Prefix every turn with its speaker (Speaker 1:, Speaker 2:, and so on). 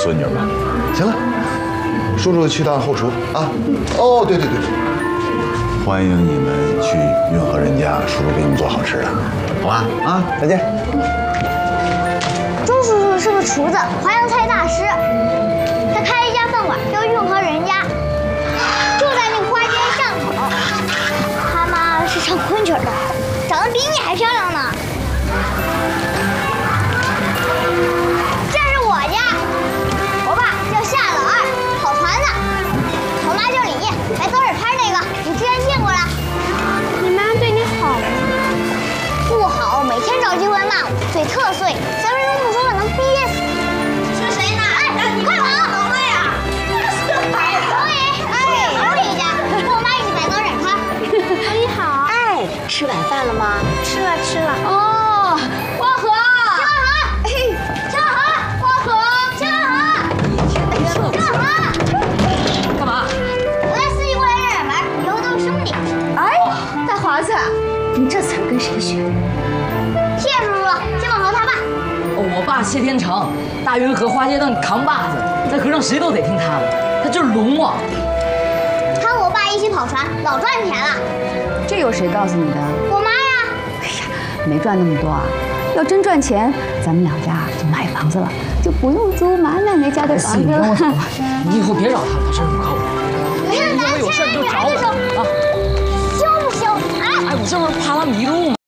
Speaker 1: 孙女嘛。行了，叔叔去趟后厨啊。哦，对，欢迎你们去运河人家，叔叔给你们做好吃的，好吧？啊，再见。
Speaker 2: 周叔叔是个厨子，淮扬菜大师，他开一家饭馆叫运河人家，就在那个花街巷口。他妈是唱昆曲的，长得比你还漂亮呢。这是我家，我爸叫夏老二，跑船的；我妈叫李艳，来早点拍那个，你之前见过了。你妈对你好吗？不好，每天找机会骂我，嘴特碎，3分钟不说话能憋死。是谁呢？哎，你快跑！怎么呀？这是白的。我一家，跟我妈一起摆早点摊。你好。
Speaker 3: 哎，吃晚饭了吗？
Speaker 2: 吃了。
Speaker 3: 哦，光和，
Speaker 2: 江河，光和，江河，
Speaker 3: 干嘛？
Speaker 2: 我带司机过来认认门，以后都是兄弟。
Speaker 3: 哎，大华子，你这词儿跟谁学的？
Speaker 2: 谢叔叔，谢孟豪他爸。
Speaker 4: 我爸谢天成，大运河花街档扛把子，在河上谁都得听他的，他就是龙王。
Speaker 2: 他和我爸一起跑船，老赚钱了。
Speaker 3: 这有谁告诉你的？
Speaker 2: 我妈呀。
Speaker 3: 哎呀，没赚那么多啊！要真赚钱，咱们两家就买房子了，就不用租马奶奶家的房子了。
Speaker 4: 你跟我走吧，你以后别找他，他身上不靠谱。
Speaker 2: 可是咱
Speaker 4: 有事你就找我啊！
Speaker 2: 羞不羞？哎，
Speaker 4: 我这不是怕他迷路吗？